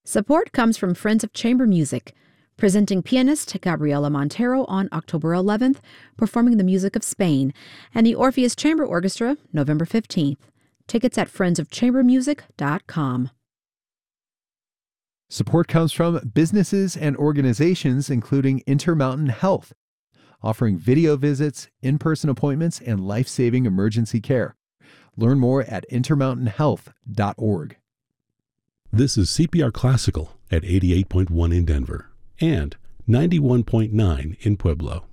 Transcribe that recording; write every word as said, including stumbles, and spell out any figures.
Support comes from Friends of Chamber Music, presenting pianist Gabriela Montero on October eleventh, performing the music of Spain, and the Orpheus Chamber Orchestra November fifteenth. Tickets at friends of chamber music dot com. Support comes from businesses and organizations including Intermountain Health, offering video visits, in-person appointments, and life-saving emergency care. Learn more at intermountain health dot org. This is C P R Classical at eighty-eight point one in Denver and ninety-one point nine in Pueblo.